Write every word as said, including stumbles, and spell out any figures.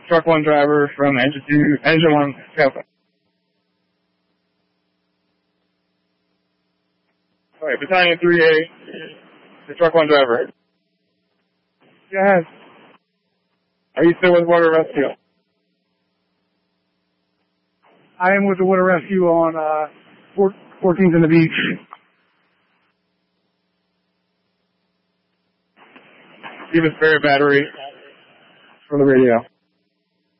truck one driver from engine two, engine one, Alpha. All right, Battalion three A, the truck one driver. Go ahead. Are you still with Water Rescue? I am with the Water Rescue on uh, fourteenth and the Beach. Give us spare battery for the radio.